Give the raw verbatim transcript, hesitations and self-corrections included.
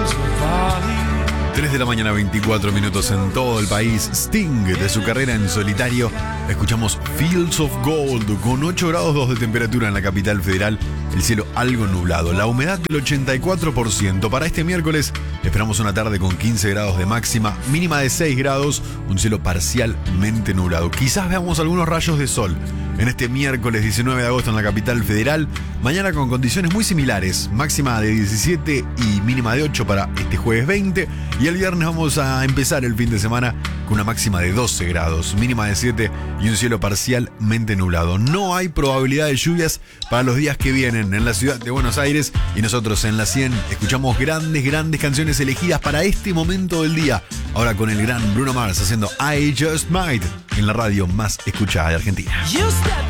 tres de la mañana, veinticuatro minutos en todo el país. Sting, de su carrera en solitario, escuchamos Fields of Gold, con ocho grados dos de temperatura en la capital federal, el cielo algo nublado, la humedad del ochenta y cuatro por ciento. Para este miércoles esperamos una tarde con quince grados de máxima, mínima de seis grados, un cielo parcialmente nublado. Quizás veamos algunos rayos de sol en este miércoles diecinueve de agosto en la capital federal. Mañana con condiciones muy similares, máxima de diecisiete y mínima de ocho para este jueves veinte. Y el viernes vamos a empezar el fin de semana con una máxima de doce grados, mínima de siete y un cielo parcialmente nublado. No hay probabilidad de lluvias para los días que vienen en la ciudad de Buenos Aires, y nosotros en la cien escuchamos grandes, grandes canciones elegidas para este momento del día. Ahora con el gran Bruno Mars haciendo I Just Might en la radio más escuchada de Argentina.